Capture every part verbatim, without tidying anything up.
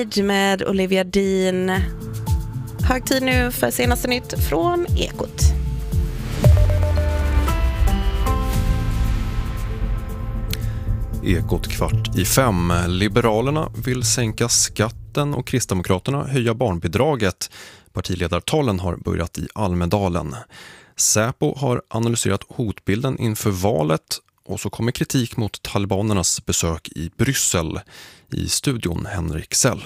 Med Olivia Dean. Hög tid nu för senaste nytt från Ekot. Ekot kvart i fem. Liberalerna vill sänka skatten och Kristdemokraterna höja barnbidraget. Partiledartalen har börjat i Almedalen. Säpo har analyserat hotbilden inför valet och så kommer kritik mot talibanernas besök i Bryssel. I studion Henrik Sell.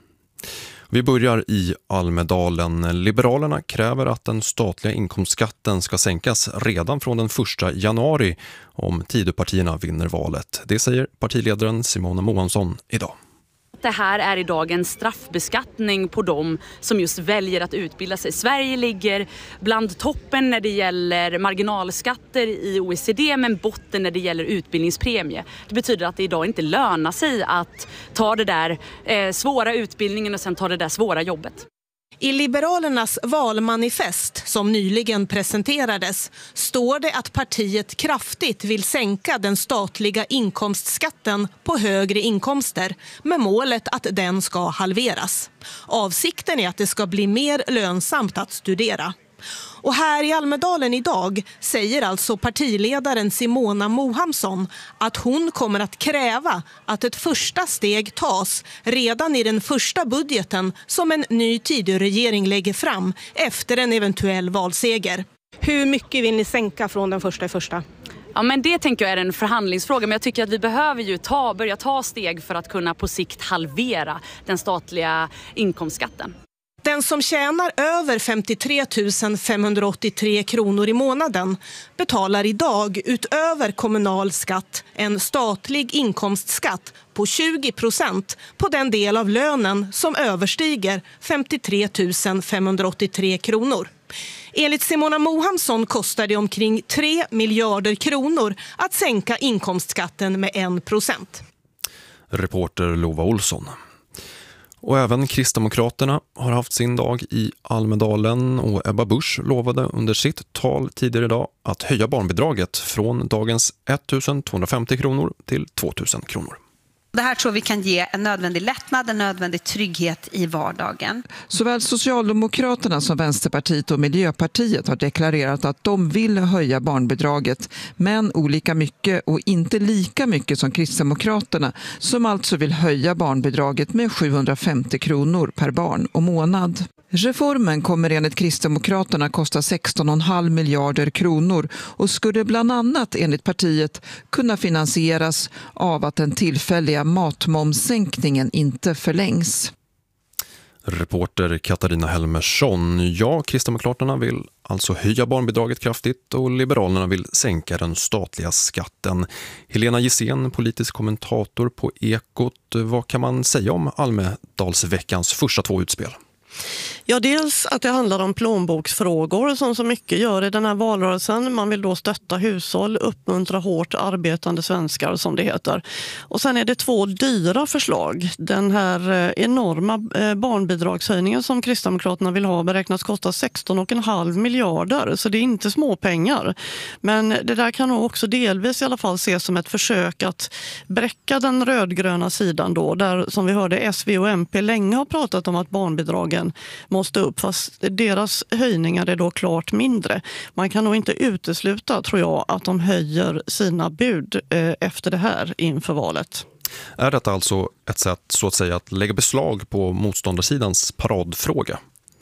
Vi börjar i Almedalen. Liberalerna kräver att den statliga inkomstskatten ska sänkas redan från den första januari om Tidöpartierna vinner valet. Det säger partiledaren Simona Mohansson idag. Det här är idag en straffbeskattning på dem som just väljer att utbilda sig. Sverige ligger bland toppen när det gäller marginalskatter i O E C D, men botten när det gäller utbildningspremie. Det betyder att det idag inte lönar sig att ta det där eh, svåra utbildningen och sen ta det där svåra jobbet. I Liberalernas valmanifest som nyligen presenterades står det att partiet kraftigt vill sänka den statliga inkomstskatten på högre inkomster med målet att den ska halveras. Avsikten är att det ska bli mer lönsamt att studera. Och här i Almedalen idag säger alltså partiledaren Simona Mohansson att hon kommer att kräva att ett första steg tas redan i den första budgeten som en ny Tidöregering lägger fram efter en eventuell valseger. Hur mycket vill ni sänka från den första i första? Ja, men det tänker jag är en förhandlingsfråga, men jag tycker att vi behöver ju ta, börja ta steg för att kunna på sikt halvera den statliga inkomstskatten. Den som tjänar över femtiotre tusen femhundraåttiotre kronor i månaden betalar idag utöver kommunal skatt en statlig inkomstskatt på tjugo procent på den del av lönen som överstiger femtiotre tusen femhundraåttiotre kronor. Enligt Simona Mohansson kostar det omkring tre miljarder kronor att sänka inkomstskatten med en procent. Reporter Lova Olsson. Och även Kristdemokraterna har haft sin dag i Almedalen och Ebba Busch lovade under sitt tal tidigare idag att höja barnbidraget från dagens ettusen tvåhundrafemtio kronor till tvåtusen kronor. Det här tror vi kan ge en nödvändig lättnad, en nödvändig trygghet i vardagen. Såväl Socialdemokraterna som Vänsterpartiet och Miljöpartiet har deklarerat att de vill höja barnbidraget, men olika mycket och inte lika mycket som Kristdemokraterna, som alltså vill höja barnbidraget med sjuhundrafemtio kronor per barn och månad. Reformen kommer enligt Kristdemokraterna kosta sexton komma fem miljarder kronor och skulle bland annat enligt partiet kunna finansieras av att den tillfälliga matmomssänkningen inte förlängs. Reporter Katarina Helmersson. Ja, Kristdemokraterna vill alltså höja barnbidraget kraftigt och Liberalerna vill sänka den statliga skatten. Helena Gissén, politisk kommentator på Ekot. Vad kan man säga om Almedalsveckans första två utspel? Ja, dels att det handlar om plånboksfrågor som så mycket gör i den här valrörelsen. Man vill då stötta hushåll, uppmuntra hårt arbetande svenskar som det heter. Och sen är det två dyra förslag. Den här enorma barnbidragshöjningen som Kristdemokraterna vill ha beräknas kosta sexton komma fem miljarder. Så det är inte små pengar. Men det där kan nog också delvis i alla fall ses som ett försök att bräcka den rödgröna sidan då. Där som vi hörde S, V och M P länge har pratat om att barnbidragen måste upp, fast deras höjningar är då klart mindre. Man kan nog inte utesluta, tror jag, att de höjer sina bud eh, efter det här inför valet. Är detta alltså ett sätt så att säga att lägga beslag på motståndarsidans paradfråga?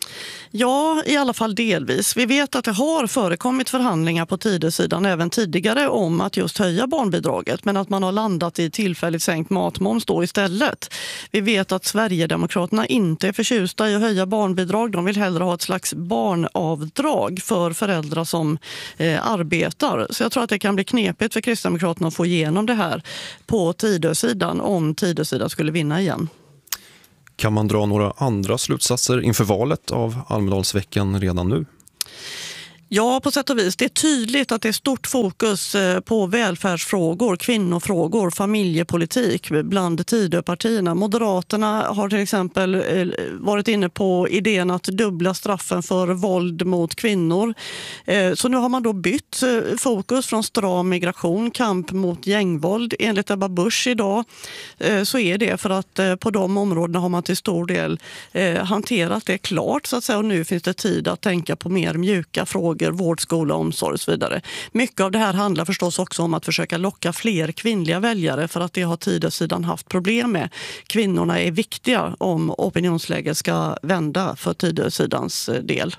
Ja, i alla fall delvis. Vi vet att det har förekommit förhandlingar på Tidösidan även tidigare om att just höja barnbidraget, men att man har landat i tillfälligt sänkt matmoms då istället. Vi vet att Sverigedemokraterna inte är förtjusta i att höja barnbidrag. De vill hellre ha ett slags barnavdrag för föräldrar som eh, arbetar. Så jag tror att det kan bli knepigt för Kristdemokraterna att få igenom det här på Tidösidan om Tidösidan skulle vinna igen. Kan man dra några andra slutsatser inför valet av Almedalsveckan redan nu? Ja, på sätt och vis. Det är tydligt att det är stort fokus på välfärdsfrågor, kvinnofrågor, familjepolitik bland Tidöpartierna. Moderaterna har till exempel varit inne på idén att dubbla straffen för våld mot kvinnor. Så nu har man då bytt fokus från stram migration, kamp mot gängvåld. Enligt Ebba Busch idag så är det för att på de områdena har man till stor del hanterat det klart så att säga, och nu finns det tid att tänka på mer mjuka frågor, vård, skola, omsorg och så vidare. Mycket av det här handlar förstås också om att försöka locka fler kvinnliga väljare, för att det har Tidösidan haft problem med. Kvinnorna är viktiga om opinionsläget ska vända för Tidösidans del.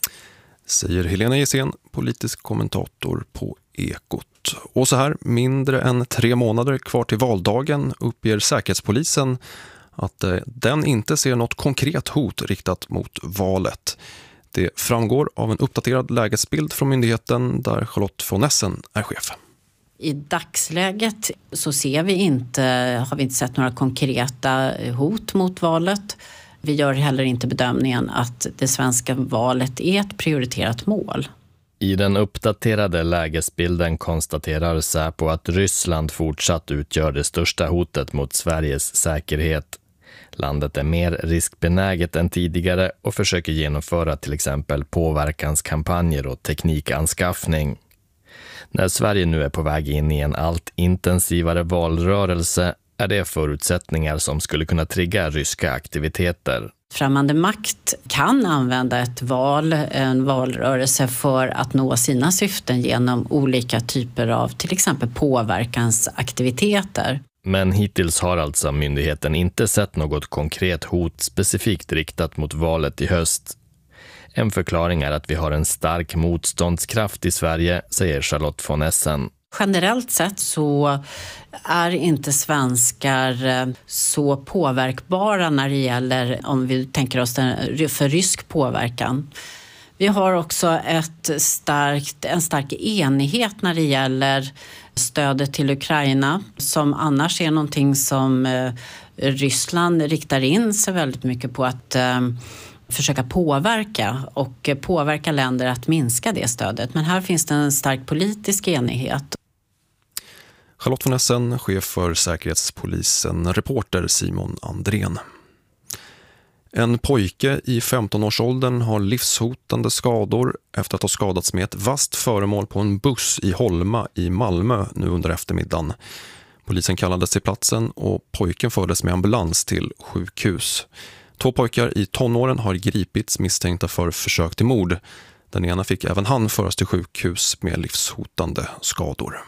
Säger Helena Gissén, politisk kommentator på Ekot. Och så här, mindre än tre månader kvar till valdagen uppger Säkerhetspolisen att den inte ser något konkret hot riktat mot valet. Det framgår av en uppdaterad lägesbild från myndigheten där Charlotte von Essen är chef. I dagsläget så ser vi inte, har vi inte sett några konkreta hot mot valet. Vi gör heller inte bedömningen att det svenska valet är ett prioriterat mål. I den uppdaterade lägesbilden konstaterar Säpo att Ryssland fortsatt utgör det största hotet mot Sveriges säkerhet. Landet är mer riskbenäget än tidigare och försöker genomföra till exempel påverkanskampanjer och teknikanskaffning. När Sverige nu är på väg in i en allt intensivare valrörelse är det förutsättningar som skulle kunna trigga ryska aktiviteter. Främmande makt kan använda ett val, en valrörelse för att nå sina syften genom olika typer av till exempel påverkansaktiviteter. Men hittills har alltså myndigheten inte sett något konkret hot specifikt riktat mot valet i höst. En förklaring är att vi har en stark motståndskraft i Sverige, säger Charlotte von Essen. Generellt sett så är inte svenskar så påverkbara när det gäller, om vi tänker oss den, för rysk påverkan. Vi har också ett starkt, en stark enighet när det gäller stödet till Ukraina, som annars är någonting som eh, Ryssland riktar in sig väldigt mycket på att eh, försöka påverka och påverka länder att minska det stödet. Men här finns det en stark politisk enighet. Charlotte von Essen, chef för Säkerhetspolisen, reporter Simon Andrén. En pojke i femton-årsåldern har livshotande skador efter att ha skadats med ett vasst föremål på en buss i Holma i Malmö nu under eftermiddagen. Polisen kallades till platsen och pojken fördes med ambulans till sjukhus. Två pojkar i tonåren har gripits misstänkta för försök till mord. Den ena fick även han föras till sjukhus med livshotande skador.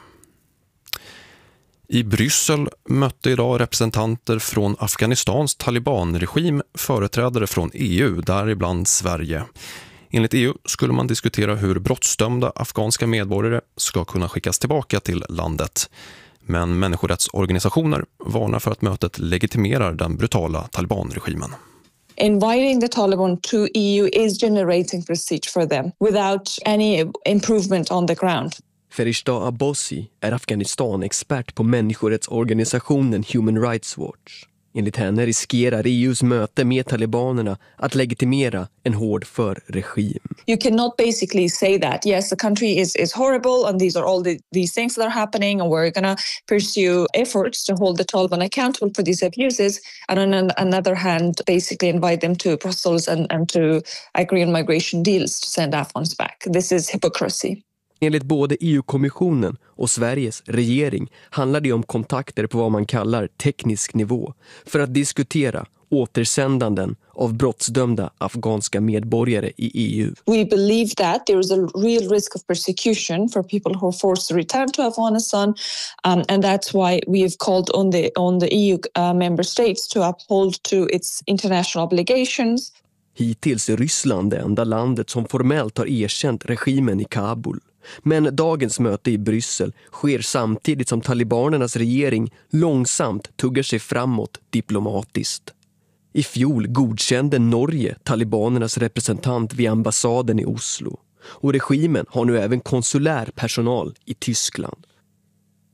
I Bryssel mötte idag representanter från Afghanistans talibanregim företrädare från E U, däribland Sverige. Enligt E U skulle man diskutera hur brottsdömda afghanska medborgare ska kunna skickas tillbaka till landet. Men människorättsorganisationer varnar för att mötet legitimerar den brutala talibanregimen. Inviting the Taliban to E U is generating prestige for them without any improvement on the ground. Ferishta Abbasi är Afghanistan-expert på människorättsorganisationen Human Rights Watch. Enligt henne riskerar E U:s möte med talibanerna att legitimera en hård för-regim. You cannot basically say that, yes, the country is, is horrible and these are all the, these things that are happening and we're going to pursue efforts to hold the Taliban accountable for these abuses, and on another hand, basically invite them to Brussels and, and to agree on migration deals to send Afghans back. This is hypocrisy. Enligt både E U-kommissionen och Sveriges regering handlar det om kontakter på vad man kallar teknisk nivå för att diskutera återsändanden av brottsdömda afghanska medborgare i E U. We believe that there is a real risk of persecution for people who are forced to return to Afghanistan, um, and that's why we have called on the on the E U uh, member states to uphold to its international obligations. Hittills är Ryssland det enda landet som formellt har erkänt regimen i Kabul. Men dagens möte i Bryssel sker samtidigt som talibanernas regering långsamt tuggar sig framåt diplomatiskt. I fjol godkände Norge talibanernas representant vid ambassaden i Oslo. Och regimen har nu även konsulär personal i Tyskland.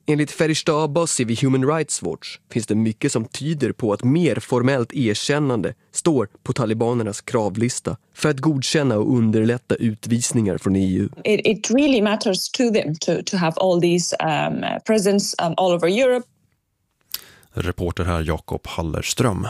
Enligt Ferishta Abbasi vid Human Rights Watch finns det mycket som tyder på att mer formellt erkännande står på talibanernas kravlista för att godkänna och underlätta utvisningar från E U. It, it really matters to them to, to have all these um, presence um, all over Europe. Reporter här Jakob Hallerström.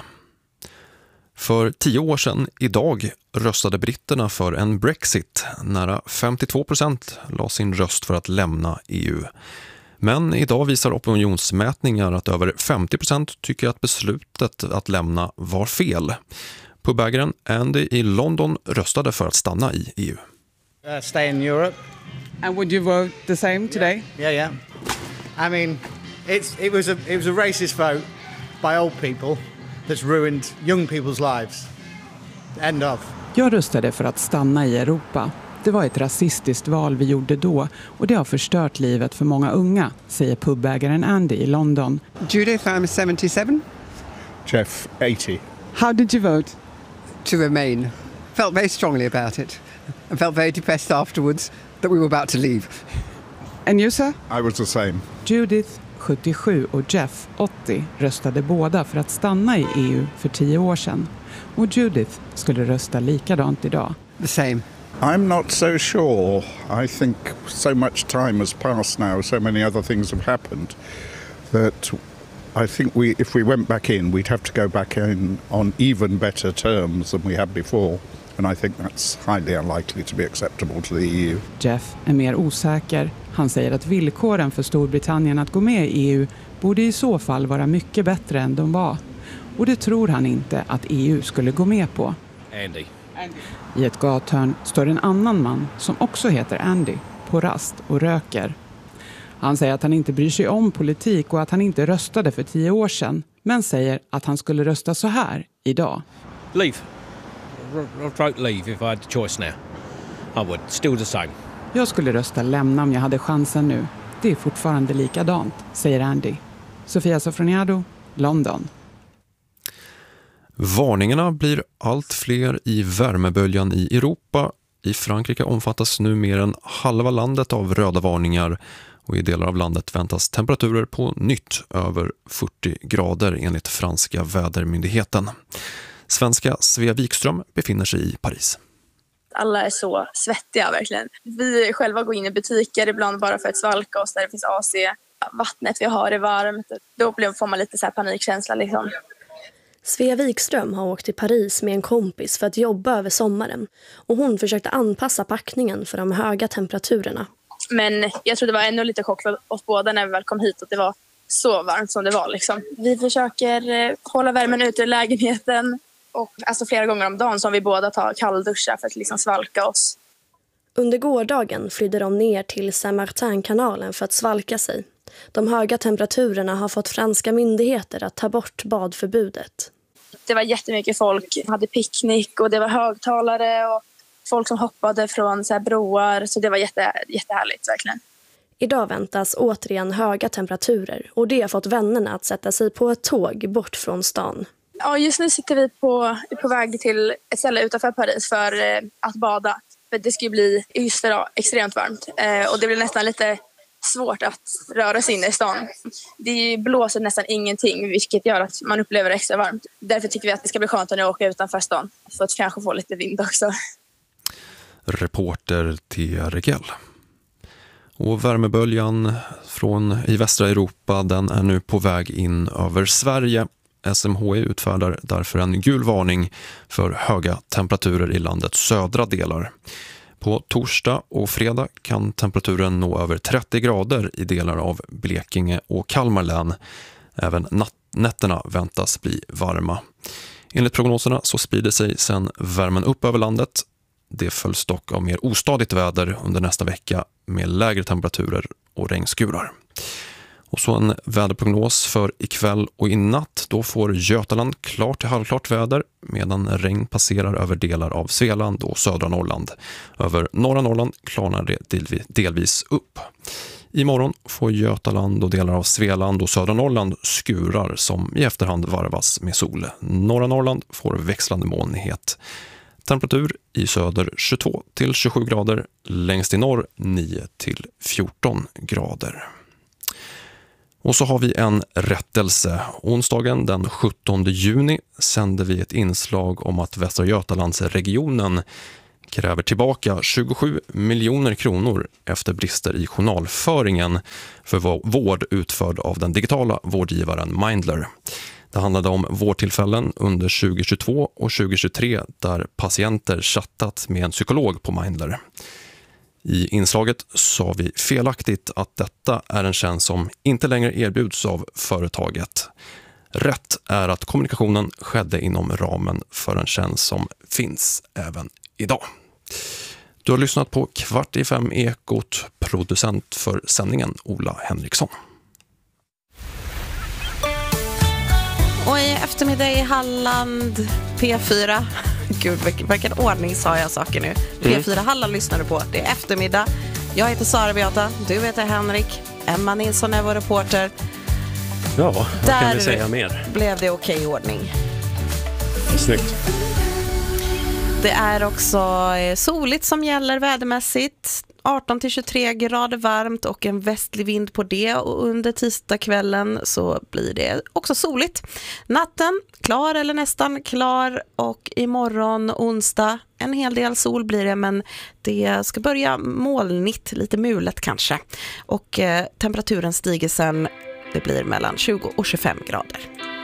För tio år sedan idag röstade britterna för en Brexit. Nära femtiotvå procent la sin röst för att lämna E U. Men idag visar opinionsmätningar att över femtio procent tycker att beslutet att lämna var fel. Pubägaren Andy i London röstade för att stanna i E U. Uh, stay in Europe. And would you vote the same today? Yeah, yeah. I mean, it's it was a it was a racist vote by old people that's ruined young people's lives. End of. Jag röstade för att stanna i Europa. Det var ett rasistiskt val vi gjorde då och det har förstört livet för många unga, säger pubägaren Andy i London. Judith, I'm seventy-seven. Jeff, eighty. How did you vote? To remain. Felt very strongly about it. I felt very depressed afterwards that we were about to leave. And you, sir? I was the same. Judith, sjuttiosju, och Jeff, åttio, röstade båda för att stanna i E U för tio år sedan. Och Judith skulle rösta likadant idag. The same. I'm not so sure. I think so much time has passed now, so many other things have happened, that I think we, if we went back in, we'd have to go back in on even better terms than we had before. And I think that's highly unlikely to be acceptable to the E U. Jeff är mer osäker. Han säger att villkoren för Storbritannien att gå med i E U borde i så fall vara mycket bättre än de var. Och det tror han inte att E U skulle gå med på. Andy. I ett gathörn står en annan man som också heter Andy på rast och röker. Han säger att han inte bryr sig om politik och att han inte röstade för tio år sedan, men säger att han skulle rösta så här idag. Leave. I'd vote leave if I had the choice now. I would. Still the same. Jag skulle rösta lämna om jag hade chansen nu. Det är fortfarande likadant, säger Andy. Sofia Sofroniado, London. Varningarna blir allt fler i värmeböljan i Europa. I Frankrike omfattas nu mer än halva landet av röda varningar och i delar av landet väntas temperaturer på nytt över fyrtio grader enligt franska vädermyndigheten. Svenska Svea Wikström befinner sig i Paris. Alla är så svettiga verkligen. Vi själva går in i butiker ibland bara för att svalka oss där det finns A C. Vattnet vi har är varmt. Då får man lite så här panikkänsla liksom. Svea Wikström har åkt till Paris med en kompis för att jobba över sommaren. Och hon försökte anpassa packningen för de höga temperaturerna. Men jag tror det var ännu lite chock för oss båda när vi väl kom hit. Och det var så varmt som det var liksom. Vi försöker hålla värmen ute i lägenheten. Och alltså flera gånger om dagen som vi båda tar kallduschar för att liksom svalka oss. Under gårdagen flydde de ner till Saint-Martin-kanalen för att svalka sig. De höga temperaturerna har fått franska myndigheter att ta bort badförbudet. Det var jättemycket folk, hade picknick och det var högtalare och folk som hoppade från så här broar. Så det var jätte, jättehärligt verkligen. Idag väntas återigen höga temperaturer och det har fått vännerna att sätta sig på ett tåg bort från stan. Ja, just nu sitter vi på, på väg till ett ställe utanför Paris för eh, att bada. För det ska bli just idag extremt varmt eh, och det blir nästan lite svårt att röra sig in i stan. Det blåser nästan ingenting vilket gör att man upplever det extra varmt. Därför tycker vi att det ska bli skönt att åka utanför stan för att kanske få lite vind också. Reporter Thea Regell. Och värmeböljan från i västra Europa, den är nu på väg in över Sverige. S M H I utfärdar därför en gul varning för höga temperaturer i landets södra delar. På torsdag och fredag kan temperaturen nå över trettio grader i delar av Blekinge och Kalmar län. Även natt- nätterna väntas bli varma. Enligt prognoserna så sprider sig sedan värmen upp över landet. Det följs dock av mer ostadigt väder under nästa vecka med lägre temperaturer och regnskurar. Och så en väderprognos för ikväll och i natt. Då får Götaland klart till halvklart väder medan regn passerar över delar av Svealand och södra Norrland. Över norra Norrland klarnar det delvis upp. Imorgon får Götaland och delar av Svealand och södra Norrland skurar som i efterhand varvas med sol. Norra Norrland får växlande molnighet. Temperatur i söder tjugotvå till tjugosju grader, längst i norr nio till fjorton grader. Och så har vi en rättelse. Onsdagen den sjuttonde juni sände vi ett inslag om att Västra Götalandsregionen kräver tillbaka tjugosju miljoner kronor efter brister i journalföringen för vård utförd av den digitala vårdgivaren Mindler. Det handlade om vårdtillfällen under tjugohundratjugotvå och tjugohundratjugotre där patienter chattat med en psykolog på Mindler. I inslaget sa vi felaktigt att detta är en tjänst som inte längre erbjuds av företaget. Rätt är att kommunikationen skedde inom ramen för en tjänst som finns även idag. Du har lyssnat på Kvart i fem Ekot, producent för sändningen Ola Henriksson. Och i eftermiddag i Halland, P fyra. Gud, vilken, vilken ordning sa jag saker nu. P fyra mm. Halland lyssnar du på. Det är eftermiddag. Jag heter Sara Beata, du heter Henrik. Emma Nilsson är vår reporter. Ja, vad Där kan vi säga mer? Blev det okej okay ordning. Snyggt. Det är också soligt som gäller vädermässigt. arton till tjugotre grader varmt och en västlig vind på det, och under tisdagskvällen så blir det också soligt. Natten klar eller nästan klar, och imorgon onsdag en hel del sol blir det, men det ska börja molnigt, lite mulet kanske. Och eh, temperaturen stiger sen, det blir mellan tjugo och tjugofem grader.